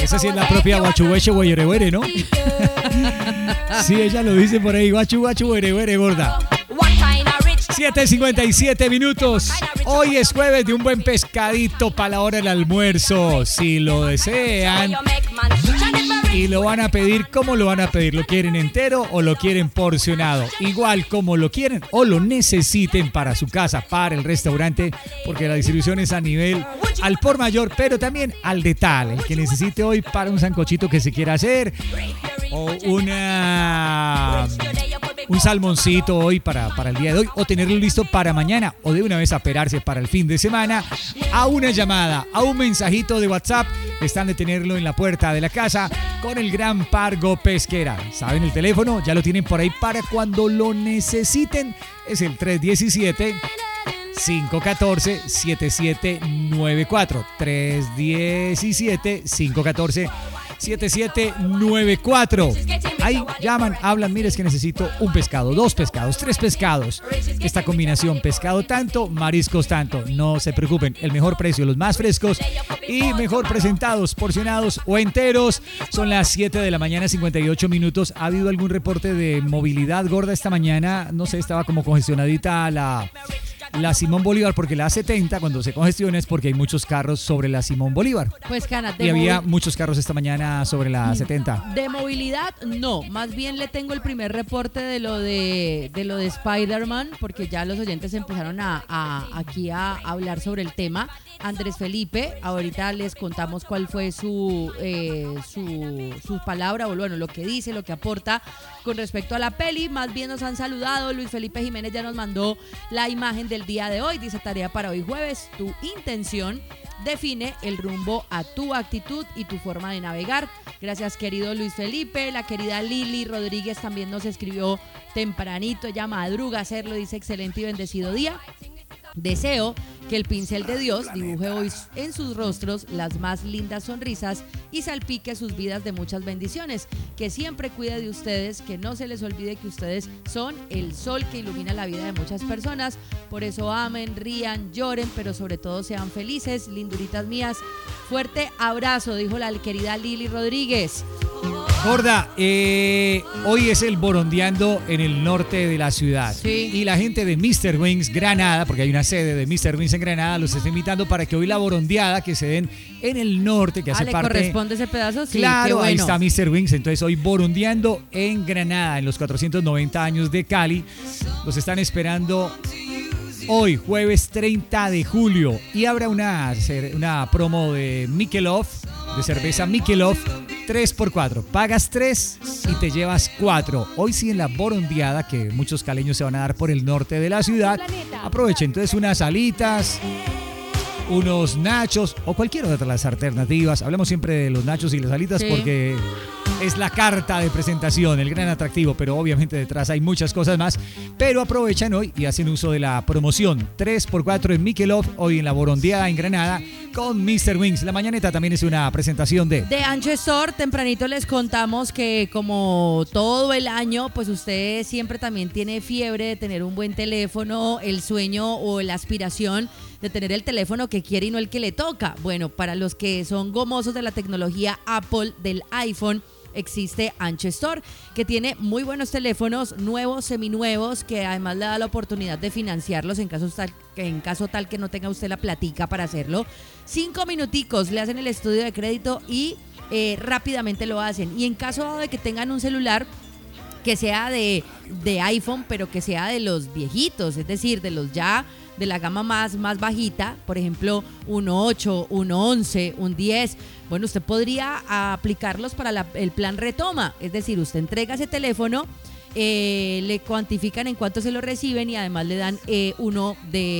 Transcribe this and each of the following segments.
Esa sí es la propia guachuhueche güeyere, ¿no? Sí, ella lo dice por ahí, guachu güeyere, gorda. 7:57 minutos. Hoy es jueves de un buen pescadito para la hora del almuerzo. Si lo desean y lo van a pedir, ¿cómo lo van a pedir? ¿Lo quieren entero o lo quieren porcionado? Igual como lo quieren o lo necesiten para su casa, para el restaurante, porque la distribución es a nivel al por mayor, pero también al de tal. El que necesite hoy para un sancochito que se quiera hacer o un salmoncito hoy para el día de hoy, o tenerlo listo para mañana, o de una vez aperarse para el fin de semana, a una llamada, a un mensajito de WhatsApp. Están de tenerlo en la puerta de la casa con el Gran Pargo Pesquera. ¿Saben el teléfono? Ya lo tienen por ahí para cuando lo necesiten. Es el 317-514-7794. 317-514-7794. Ahí llaman, hablan, mire, es que necesito un pescado, 2 pescados, 3 pescados. Esta combinación, pescado tanto, mariscos tanto. No se preocupen, el mejor precio, los más frescos y mejor presentados, porcionados o enteros. Son las 7 de la mañana, 58 minutos. ¿Ha habido algún reporte de movilidad gorda esta mañana? No sé, estaba como congestionadita la Simón Bolívar, porque la A70 cuando se congestiona es porque hay muchos carros sobre la Simón Bolívar. Pues Cana, y había muchos carros esta mañana sobre la 70. De movilidad, no. Más bien le tengo el primer reporte de lo de Spider-Man, porque ya los oyentes empezaron aquí a hablar sobre el tema. Andrés Felipe, ahorita les contamos cuál fue su palabra, o bueno, lo que dice, lo que aporta con respecto a la peli. Más bien nos han saludado. Luis Felipe Jiménez ya nos mandó la imagen del día de hoy. Dice: tarea para hoy jueves, tu intención define el rumbo a tu actitud y tu forma de navegar. Gracias, querido Luis Felipe. La querida Lili Rodríguez también nos escribió tempranito, ella madruga a hacerlo, dice: excelente y bendecido día. Deseo que el pincel de Dios dibuje hoy en sus rostros las más lindas sonrisas y salpique sus vidas de muchas bendiciones. Que siempre cuide de ustedes, que no se les olvide que ustedes son el sol que ilumina la vida de muchas personas. Por eso amen, rían, lloren, pero sobre todo sean felices. Linduritas mías, fuerte abrazo, dijo la querida Lili Rodríguez. Gorda, hoy es el Borondeando en el norte de la ciudad. Sí. Y la gente de Mr. Wings Granada, porque hay una sede de Mr. Wings en Granada, los está invitando para que hoy la borondeada que se den en el norte, que hace ¿le parte... corresponde ese pedazo? Sí, claro, bueno. Ahí está Mr. Wings. Entonces hoy Borondeando en Granada, en los 490 años de Cali. Los están esperando hoy, jueves 30 de julio. Y habrá una promo de Michelob, de cerveza Michelob, 3x4. Pagas 3 y te llevas 4. Hoy sí en la borondeada, que muchos caleños se van a dar por el norte de la ciudad. Aprovechen entonces unas alitas, unos nachos o cualquiera de las alternativas. Hablamos siempre de los nachos y las alitas, sí, porque es la carta de presentación, el gran atractivo, pero obviamente detrás hay muchas cosas más. Pero aprovechan hoy y hacen uso de la promoción 3x4 en Michelob, hoy en la borondeada en Granada con Mr. Wings. La mañaneta también es una presentación de Ancho Store. Tempranito les contamos que como todo el año, pues usted siempre también tiene fiebre de tener un buen teléfono, el sueño o la aspiración de tener el teléfono que quiere y no el que le toca. Bueno, para los que son gomosos de la tecnología Apple, del iPhone, existe Ancho Store, que tiene muy buenos teléfonos nuevos, seminuevos, que además le da la oportunidad de financiarlos en caso tal que no tenga usted la platica para hacerlo. 5 minuticos le hacen el estudio de crédito y rápidamente lo hacen. Y en caso de que tengan un celular que sea de iPhone, pero que sea de los viejitos, es decir, de los ya de la gama más bajita, por ejemplo, 1.8, 1.11, un 10, bueno, usted podría aplicarlos para el plan retoma, es decir, usted entrega ese teléfono, le cuantifican en cuánto se lo reciben y además le dan uno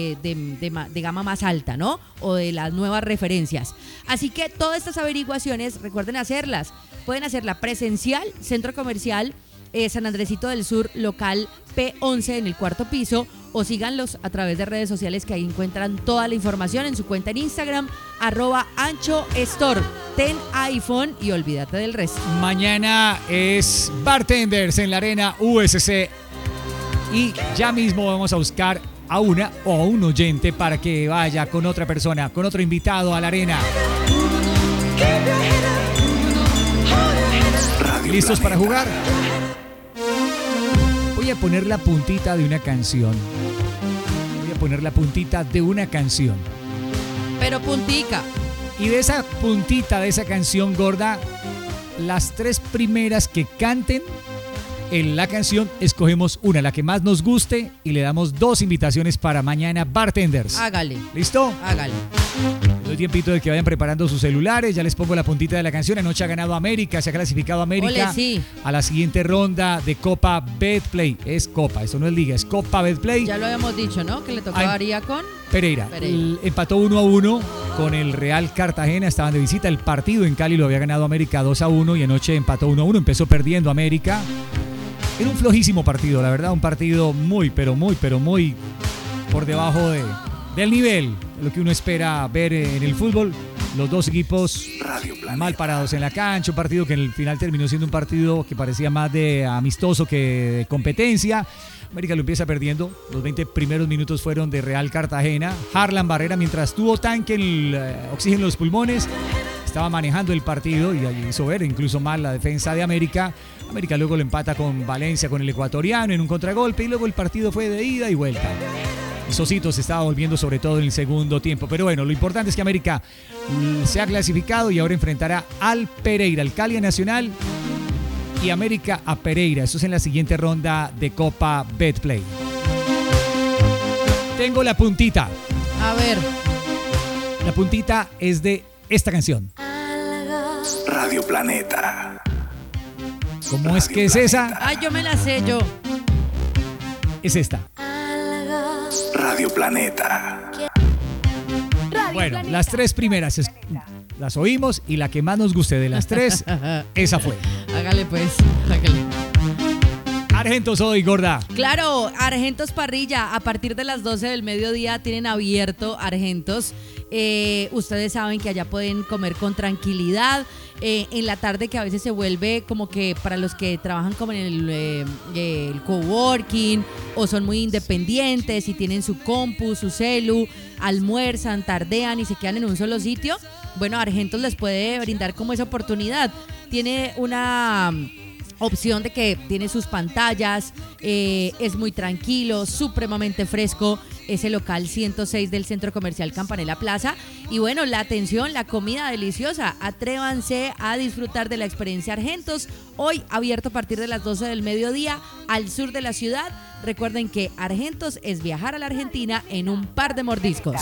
de gama más alta, ¿no? O de las nuevas referencias. Así que todas estas averiguaciones, recuerden hacerlas. Pueden hacerla presencial, centro comercial San Andresito del Sur, local P11 en el 4º piso, o síganlos a través de redes sociales, que ahí encuentran toda la información en su cuenta en Instagram, @AnchoStore. Ten iPhone y olvídate del resto. Mañana es Bartenders en la Arena USC y ya mismo vamos a buscar a una o a un oyente para que vaya con otra persona, con otro invitado a la arena. ¿Listos para jugar? Voy a poner la puntita de una canción. Pero puntica. Y de esa puntita de esa canción, gorda, las 3 primeras que canten en la canción, escogemos una, la que más nos guste, y le damos 2 invitaciones para mañana, bartenders. Hágale. ¿Listo? Hágale. Doy tiempito de que vayan preparando sus celulares. Ya les pongo la puntita de la canción. Anoche ha ganado América, se ha clasificado América Ole, sí. a la siguiente ronda de Copa Betplay. Es Copa, eso no es liga, es Copa Betplay. Ya lo habíamos dicho, ¿no? Que le tocaría con Pereira. Empató 1-1 con el Real Cartagena. Estaban de visita. El partido en Cali lo había ganado América 2-1 y anoche empató 1-1. Empezó perdiendo América. Era un flojísimo partido, la verdad. Un partido muy por debajo del nivel, de lo que uno espera ver en el fútbol. Los dos equipos mal parados en la cancha. Un partido que en el final terminó siendo un partido que parecía más de amistoso que de competencia. América lo empieza perdiendo. Los 20 primeros minutos fueron de Real Cartagena. Harlan Barrera, mientras tuvo tanque en el oxígeno en los pulmones, estaba manejando el partido y hizo ver incluso mal la defensa de América. América luego lo empata con Valencia, con el ecuatoriano en un contragolpe, y luego el partido fue de ida y vuelta. Y Sosito se estaba volviendo sobre todo en el segundo tiempo. Pero bueno, lo importante es que América se ha clasificado y ahora enfrentará al Pereira, el Cali Nacional y América a Pereira. Eso es en la siguiente ronda de Copa Betplay. Tengo la puntita. A ver. La puntita es de esta canción. Radio Planeta. ¿Cómo Radio es que es Planeta. esa? Ay, yo me la sé yo. Es esta. Radio Planeta. Bueno, las 3 primeras las oímos y la que más nos guste de las 3, esa fue. Hágale pues, hágale. Argentos hoy, gorda. Claro, Argentos Parrilla, a partir de las 12 del mediodía tienen abierto Argentos. Ustedes saben que allá pueden comer con tranquilidad. En la tarde, que a veces se vuelve como que para los que trabajan como en el coworking o son muy independientes y tienen su compu, su celu, almuerzan, tardean y se quedan en un solo sitio. Bueno, Argentos les puede brindar como esa oportunidad. Tiene una opción de que tiene sus pantallas, es muy tranquilo, supremamente fresco. Es el local 106 del Centro Comercial Campanella Plaza. Y bueno, la atención, la comida deliciosa. Atrévanse a disfrutar de la experiencia Argentos. Hoy abierto a partir de las 12 del mediodía al sur de la ciudad. Recuerden que Argentos es viajar a la Argentina en un par de mordiscos.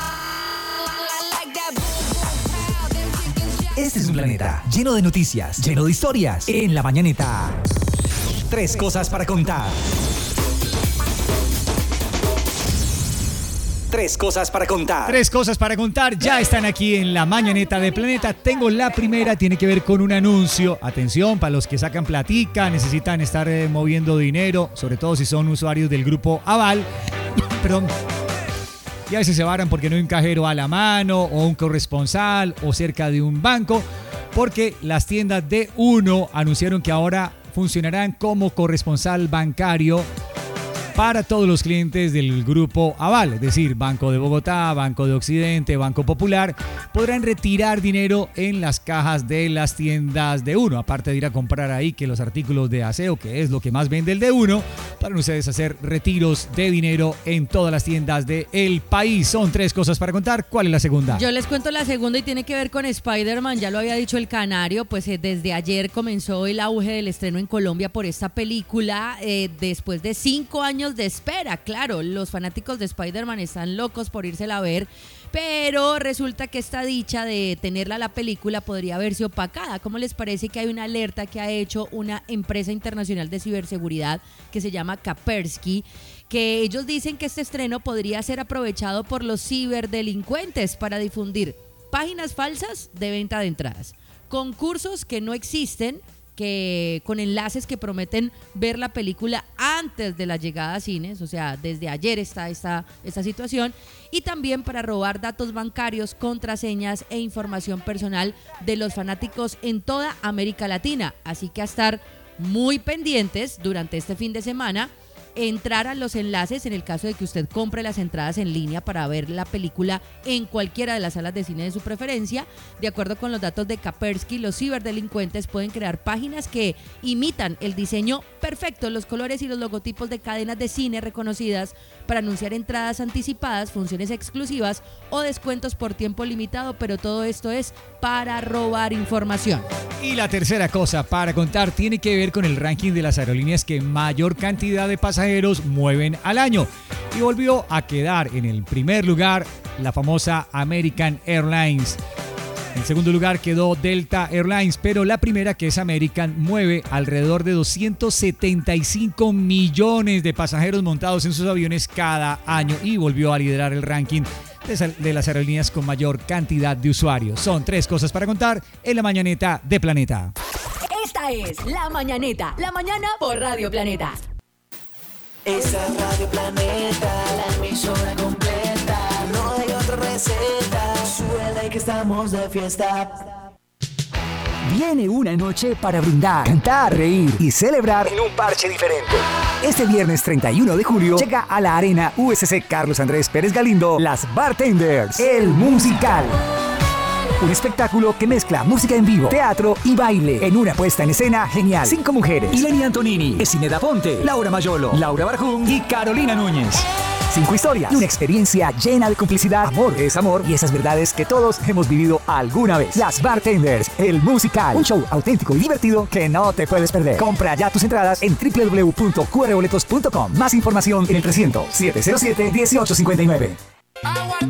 Este es un planeta lleno de noticias, lleno de historias. En la mañanita, 3 cosas para contar. 3 cosas para contar. 3 cosas para contar, ya están aquí en la mañaneta de Planeta. Tengo la primera, tiene que ver con un anuncio. Atención, para los que sacan platica, necesitan estar moviendo dinero, sobre todo si son usuarios del grupo Aval. Perdón. Y a veces se varan porque no hay un cajero a la mano o un corresponsal o cerca de un banco, porque las tiendas de Uno anunciaron que ahora funcionarán como corresponsal bancario para todos los clientes del Grupo Aval, es decir, Banco de Bogotá, Banco de Occidente, Banco Popular, podrán retirar dinero en las cajas de las tiendas de Uno, aparte de ir a comprar ahí que los artículos de aseo, que es lo que más vende el de Uno, para ustedes hacer retiros de dinero en todas las tiendas del país. Son 3 cosas para contar. ¿Cuál es la segunda? Yo les cuento la segunda y tiene que ver con Spider-Man. Ya lo había dicho el Canario, pues desde ayer comenzó el auge del estreno en Colombia por esta película, después de 5 años de espera. Claro, los fanáticos de Spider-Man están locos por írsela a ver, pero resulta que esta dicha de tenerla la película podría verse opacada. ¿Cómo les parece que hay una alerta que ha hecho una empresa internacional de ciberseguridad que se llama Kaspersky, que ellos dicen que este estreno podría ser aprovechado por los ciberdelincuentes para difundir páginas falsas de venta de entradas, concursos que no existen, que con enlaces que prometen ver la película antes de la llegada a cines, o sea, desde ayer está esta situación, y también para robar datos bancarios, contraseñas e información personal de los fanáticos en toda América Latina. Así que a estar muy pendientes durante este fin de semana entrar a los enlaces en el caso de que usted compre las entradas en línea para ver la película en cualquiera de las salas de cine de su preferencia. De acuerdo con los datos de Kaspersky, los ciberdelincuentes pueden crear páginas que imitan el diseño perfecto, los colores y los logotipos de cadenas de cine reconocidas para anunciar entradas anticipadas, funciones exclusivas o descuentos por tiempo limitado, pero todo esto es para robar información. Y la tercera cosa para contar tiene que ver con el ranking de las aerolíneas que mayor cantidad de pasajeros mueven al año. Y volvió a quedar en el primer lugar la famosa American Airlines. En segundo lugar quedó Delta Airlines, pero la primera, que es American, mueve alrededor de 275 millones de pasajeros montados en sus aviones cada año y volvió a liderar el ranking de las aerolíneas con mayor cantidad de usuarios. Son 3 cosas para contar en la mañaneta de Planeta. Esta es La Mañaneta, la mañana por Radio Planeta. Esta es Radio Planeta, la emisora completa. No hay otra receta, suele que estamos de fiesta. Viene una noche para brindar, cantar, reír y celebrar en un parche diferente. Este viernes 31 de julio llega a la Arena USC Carlos Andrés Pérez Galindo Las Bartenders, el musical. Un espectáculo que mezcla música en vivo, teatro y baile en una puesta en escena genial. 5 mujeres: Ilenia Antonini, Esineda Ponte, Laura Mayolo, Laura Barjún y Carolina Núñez. 5 historias y una experiencia llena de complicidad, amor, desamor y esas verdades que todos hemos vivido alguna vez. Las Bartenders, el musical. Un show auténtico y divertido que no te puedes perder. Compra ya tus entradas en www.qrboletos.com. Más información en el 300-707-1859.